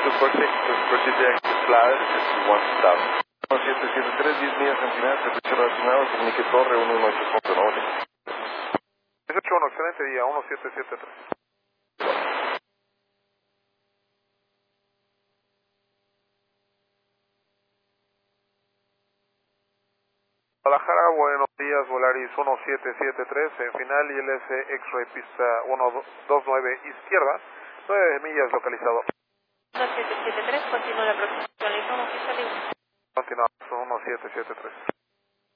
Project Flash, 1773, 10 millas en final, servicio relacionado, comunique torre 118.9. 181, excelente día, 1773. Guadalajara, buenos días, Volaris 1773, en final ILS X-Ray pista 129 izquierda, 9 millas localizado. 1773, continúa la aproximación, le informo que sale 1. Continuamos, 1773.